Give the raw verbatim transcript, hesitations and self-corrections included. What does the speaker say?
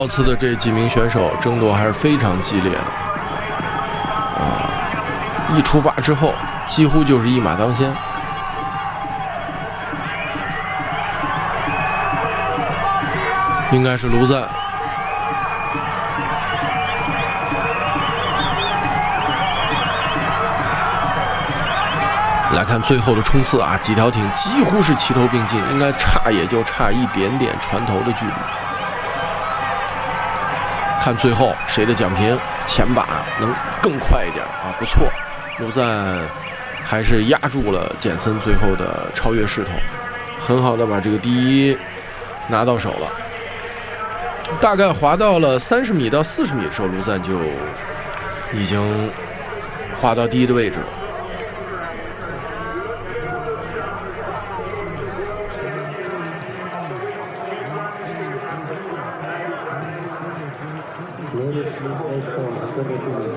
这次的这几名选手争夺还是非常激烈的啊！一出发之后，几乎就是一马当先。应该是卢赞。来看最后的冲刺啊，几条艇几乎是齐头并进，应该差也就差一点点船头的距离。看最后谁的奖评前把能更快一点啊！不错，卢赞还是压住了简森最后的超越势头，很好的把这个第一拿到手了。大概滑到了三十米到四十米的时候，卢赞就已经滑到第一的位置了。 Thank you.